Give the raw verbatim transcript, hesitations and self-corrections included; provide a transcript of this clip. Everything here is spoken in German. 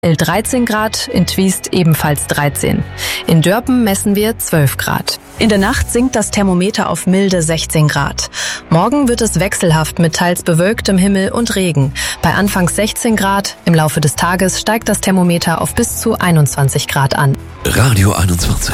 dreizehn Grad, in Twiest ebenfalls dreizehn. In Dörpen messen wir zwölf Grad. In der Nacht sinkt das Thermometer auf milde sechzehn Grad. Morgen wird es wechselhaft mit teils bewölktem Himmel und Regen. Bei anfangs sechzehn Grad, im Laufe des Tages steigt das Thermometer auf bis zu einundzwanzig Grad an. Radio einundzwanzig.